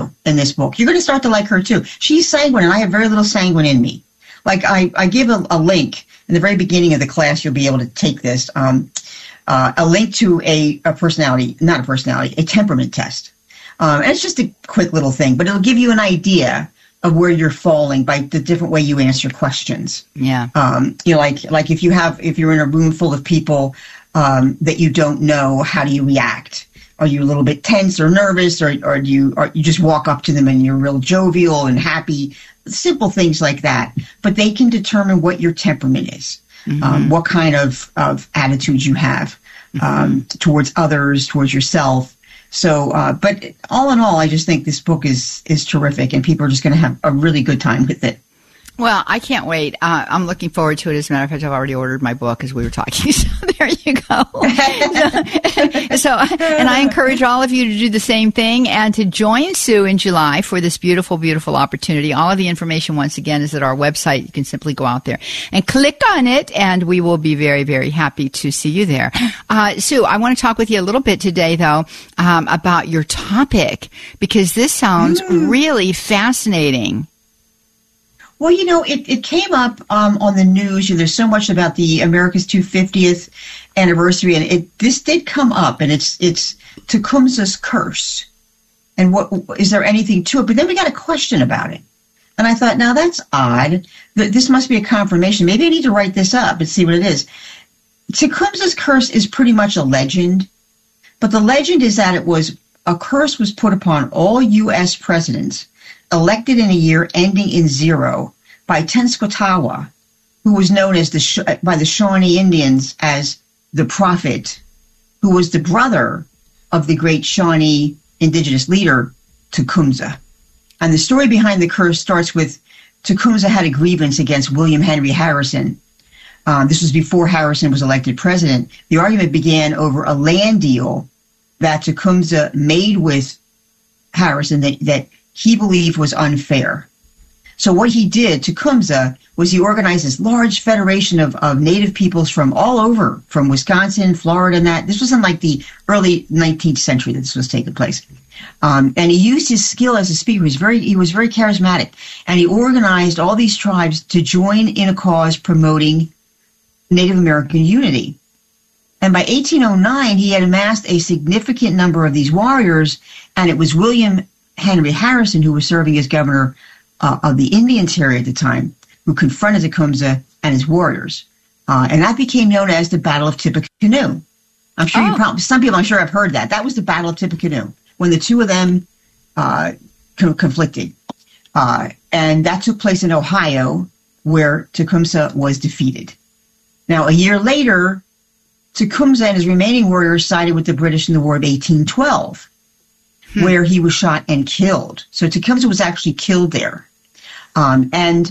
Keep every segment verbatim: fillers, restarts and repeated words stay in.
in this book. You're going to start to like her too. She's sanguine, and I have very little sanguine in me. Like I, I give a, a link in the very beginning of the class. You'll be able to take this, um, uh, a link to a, a personality, not a personality, a temperament test. Um, and it's just a quick little thing, but it'll give you an idea of where you're falling by the different way you answer questions. Yeah. Um, you know, like, like if you have, if you're in a room full of people, um, that you don't know, how do you react? Are you a little bit tense or nervous, or, or do you, or you just walk up to them and you're real jovial and happy? Simple things like that. But they can determine what your temperament is, mm-hmm. um, what kind of, of attitudes you have, mm-hmm. um, towards others, towards yourself. So, uh, but all in all, I just think this book is, is terrific, and people are just going to have a really good time with it. Well, I can't wait. Uh, I'm looking forward to it. As a matter of fact, I've already ordered my book as we were talking. So there you go. so, so, and I encourage all of you to do the same thing and to join Sue in July for this beautiful, beautiful opportunity. All of the information, once again, is at our website. You can simply go out there and click on it, and we will be very, very happy to see you there. Uh, Sue, I want to talk with you a little bit today, though, um, about your topic, because this sounds mm. really fascinating. Well, you know, it, it came up um, on the news. You know, there's so much about the America's two hundred fiftieth anniversary, and it this did come up, and it's it's Tecumseh's curse. And what is there anything to it? But then we got a question about it, and I thought, now that's odd. This must be a confirmation. Maybe I need to write this up and see what it is. Tecumseh's curse is pretty much a legend, but the legend is that it was a curse was put upon all U S presidents elected in a year ending in zero by Tenskwatawa, who was known as the by the Shawnee Indians as the prophet, who was the brother of the great Shawnee indigenous leader Tecumseh. And the story behind the curse starts with Tecumseh had a grievance against William Henry Harrison. Um, this was before Harrison was elected president. The argument began over a land deal that Tecumseh made with Harrison that, that he believed was unfair. So what he did, Tecumseh, was he organized this large federation of, of native peoples from all over, from Wisconsin, Florida, and that. This was in like the early nineteenth century that this was taking place. Um, and he used his skill as a speaker. He was very, he was very charismatic. And he organized all these tribes to join in a cause promoting Native American unity. And by eighteen oh nine, he had amassed a significant number of these warriors, and it was William Henry Harrison, who was serving as governor uh, of the Indian Territory at the time, who confronted Tecumseh and his warriors. Uh, and that became known as the Battle of Tippecanoe. I'm sure oh. you probably, some people I'm sure have heard that. That was the Battle of Tippecanoe, when the two of them uh, co- conflicted. Uh, and that took place in Ohio, where Tecumseh was defeated. Now, a year later, Tecumseh and his remaining warriors sided with the British in the War of eighteen twelve. Hmm. Where he was shot and killed. So Tecumseh was actually killed there. Um, and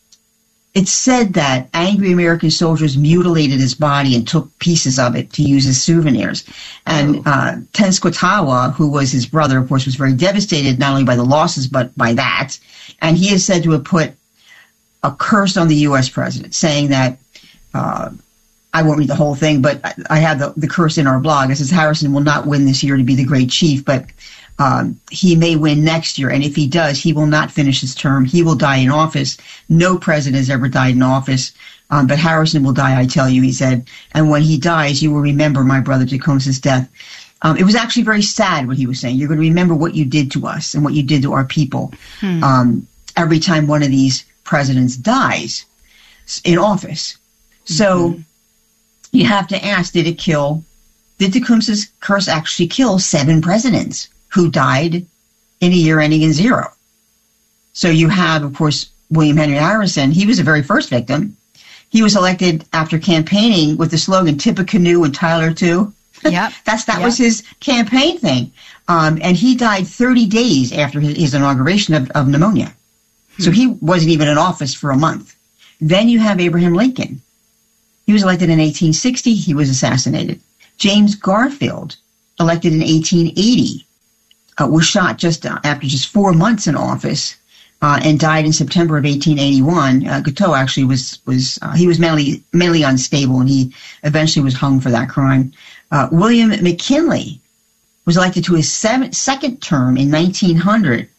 it's said that angry American soldiers mutilated his body and took pieces of it to use as souvenirs. And uh, Tenskwatawa, who was his brother, of course, was very devastated not only by the losses, but by that. And he is said to have put a curse on the U S president, saying that, uh, I won't read the whole thing, but I, I have the, the curse in our blog. It says Harrison will not win this year to be the great chief, but Um, he may win next year, and if he does, he will not finish his term. He will die in office. No president has ever died in office, um, but Harrison will die, I tell you, he said. And when he dies, you will remember my brother Tecumseh's death. Um, it was actually very sad what he was saying. You're going to remember what you did to us and what you did to our people hmm. um, every time one of these presidents dies in office. So mm-hmm. you have to ask, did it kill, did Tecumseh's curse actually kill seven presidents who died in a year ending in zero? So you have, of course, William Henry Harrison. He was the very first victim. He was elected after campaigning with the slogan Tippecanoe and Tyler too. Yep. That's that yep. was his campaign thing. Um, and he died thirty days after his, his inauguration of, of pneumonia. Hmm. So he wasn't even in office for a month. Then you have Abraham Lincoln. He was elected in eighteen sixty. He was assassinated. James Garfield, elected in eighteen eighty. Uh, was shot just uh, after just four months in office uh, and died in September of eighteen eighty-one. Uh, Guiteau actually was, was uh, he was mentally, mentally unstable, and he eventually was hung for that crime. Uh, William McKinley was elected to his seven, second term in nineteen hundred,